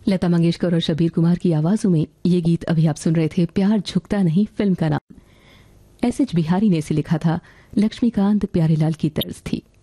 लता मंगेशकर और शब्बीर कुमार की आवाजों में ये गीत अभी आप सुन रहे थे। प्यार झुकता नहीं फिल्म का नाम एस एच बिहारी ने इसे लिखा था। लक्ष्मीकांत प्यारेलाल की तर्ज थी।